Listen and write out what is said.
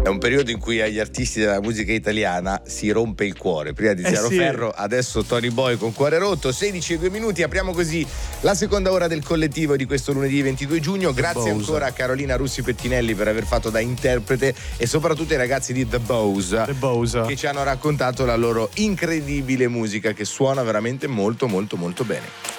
È un periodo in cui agli artisti della musica italiana si rompe il cuore. Prima Tiziano Ferro, adesso Tony Boy con Cuore Rotto. 16:02. Apriamo così la seconda ora del collettivo di questo lunedì 22 giugno. Grazie ancora a Carolina Russi Pettinelli per aver fatto da interprete, e soprattutto ai ragazzi di The Bows che ci hanno raccontato la loro incredibile musica, che suona veramente molto molto molto bene.